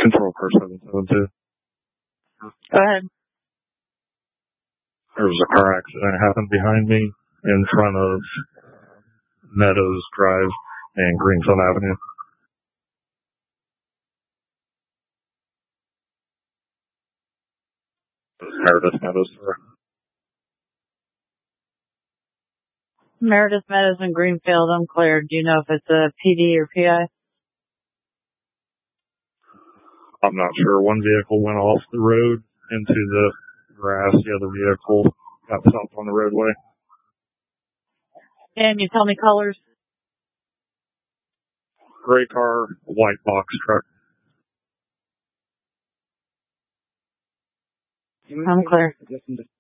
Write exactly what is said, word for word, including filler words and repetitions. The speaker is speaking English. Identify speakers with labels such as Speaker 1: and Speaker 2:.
Speaker 1: Control car seven seven two.
Speaker 2: Go ahead.
Speaker 1: There was a car accident happened behind me in front of Meadows Drive and Greenfield Avenue. Meredith Meadows.
Speaker 2: Meredith Meadows and Greenfield, I'm clear. Do you know if it's a P D or P I?
Speaker 1: I'm not sure. One vehicle went off the road into the grass. The other vehicle got stopped on the roadway.
Speaker 2: And you tell me colors?
Speaker 1: Gray car, white box truck.
Speaker 2: I'm clear.